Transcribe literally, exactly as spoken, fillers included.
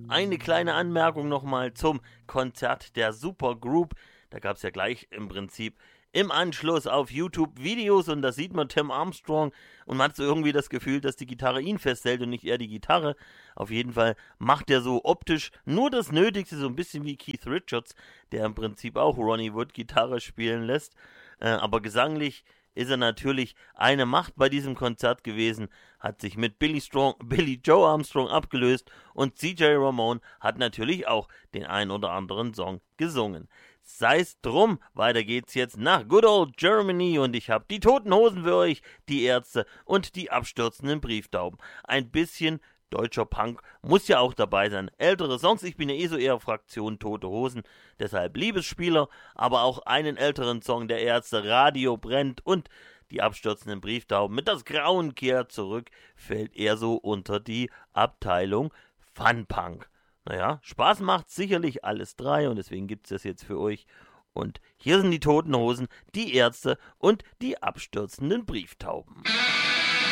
Eine kleine Anmerkung nochmal zum Konzert der Supergroup. Da gab es ja gleich im Prinzip im Anschluss auf YouTube Videos und da sieht man Tim Armstrong und man hat so irgendwie das Gefühl, dass die Gitarre ihn festhält und nicht er die Gitarre. Auf jeden Fall macht er so optisch nur das Nötigste, so ein bisschen wie Keith Richards, der im Prinzip auch Ronnie Wood Gitarre spielen lässt. Äh, aber gesanglich ist er natürlich eine Macht bei diesem Konzert gewesen, hat sich mit Billy, Strong, Billy Joe Armstrong abgelöst und C J Ramone hat natürlich auch den ein oder anderen Song gesungen. Sei's drum, weiter geht's jetzt nach Good Old Germany und ich hab die Toten Hosen für euch, die Ärzte und die abstürzenden Brieftauben. Ein bisschen deutscher Punk muss ja auch dabei sein. Ältere Songs, ich bin ja eh so eher Fraktion Tote Hosen, deshalb Liebesspieler, aber auch einen älteren Song der Ärzte, Radio brennt und die abstürzenden Brieftauben mit Das Grauen kehrt zurück, fällt eher so unter die Abteilung Fun-Punk. Naja, Spaß macht sicherlich alles drei und deswegen gibt's das jetzt für euch. Und hier sind die Toten Hosen, die Ärzte und die abstürzenden Brieftauben.